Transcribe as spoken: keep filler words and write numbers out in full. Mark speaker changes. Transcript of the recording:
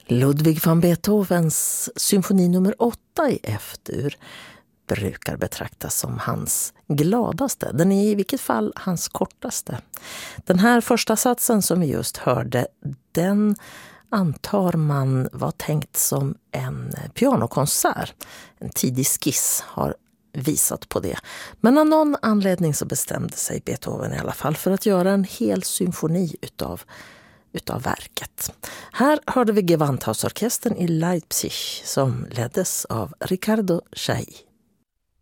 Speaker 1: Ludwig van Beethovens symfoni nummer åtta i F-dur brukar betraktas som hans gladaste. Den är i vilket fall hans kortaste. Den här första satsen som vi just hörde, den antar man var tänkt som en pianokonsert. En tidig skiss har visat på det. Men av någon anledning så bestämde sig Beethoven i alla fall för att göra en hel symfoni utav utav verket. Här hörde vi Gewandhausorkestern i Leipzig som leddes av Riccardo Chailly.